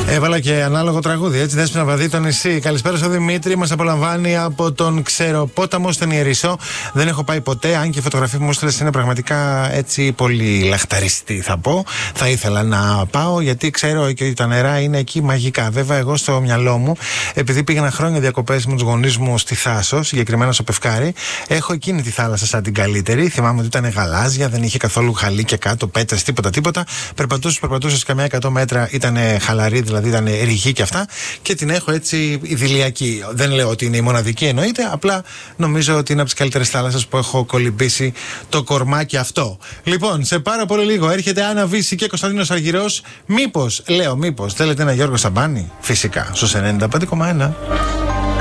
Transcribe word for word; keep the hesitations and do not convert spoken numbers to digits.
Έβαλα και ανάλογο τραγούδι, έτσι. Δέσποινα Βαδί, το νησί. Καλησπέρα στο Δημήτρη, μας απολαμβάνει από τον Ξεροπόταμο στον Ιερισσό. Δεν έχω πάει ποτέ, αν και η φωτογραφία που μου έστειλες είναι πραγματικά έτσι πολύ λαχταριστή, θα πω. Θα ήθελα να πάω, γιατί ξέρω και ότι τα νερά είναι εκεί μαγικά. Βέβαια, εγώ στο μυαλό μου, επειδή πήγαινα χρόνια διακοπές με τους γονείς μου στη Θάσο, συγκεκριμένα στο Πευκάρι, έχω εκείνη τη θάλασσα σαν την καλύτερη. Θυμάμαι ότι ήταν γαλάζια, δεν είχε καθόλου χαλί και κάτω, πέτρες, τίποτα τίποτα. Περπατούσε, περπατούσε καμιά εκατό μέτρα, ήταν χαλαρή, δηλαδή ήταν ρηγή και αυτά. Και την έχω έτσι ιδηλιακή. Δεν λέω ότι είναι η μοναδική, εννοείται. Απλά νομίζω ότι είναι από τις καλύτερες θάλασσες που έχω κολυμπήσει το κορμάκι αυτό. Λοιπόν, σε πάρα πολύ λίγο έρχεται Άννα Βύση και Κωνσταντίνος Αργυρός. Μήπως, λέω, μήπως θέλετε ένα Γιώργο Σαμπάνη? Φυσικά, στους ενενήντα πέντε κόμμα ένα.